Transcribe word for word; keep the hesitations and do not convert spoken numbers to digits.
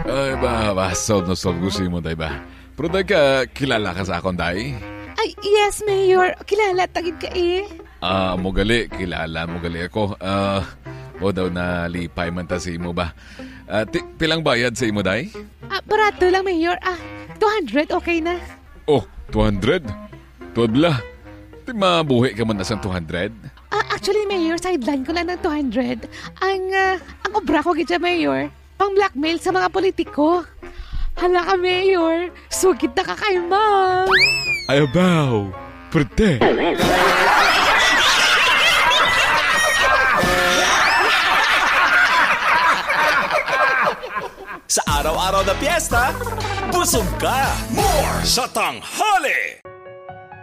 Ay ba, ba, solve na solve gusto mo, day ba? Pero day ka, kilala ka sa akong, day? Ay, yes, Mayor. Kilala, tagid ka eh. Ah, mo gali, kilala mo gali ako. Ah, o daw na lipay man ta sa imo ba? Ah, ti- pilang bayad sa imo, day? Ah, barato lang, Mayor. Ah, two hundred, okay na. Oh, two hundred? Tuwadla. Di mabuhi ka man na sa two hundred? Ah, actually, Mayor, sideline ko lang ng two hundred. Ang, ah, ang obra ko gitsa, Mayor. Pang-blackmail sa mga politiko. Hala ka, Mayor. Sugid na ka kay Ma'am. Ayabaw, perte. Sa araw-araw na piyesta, busog ka. More sa tanghali.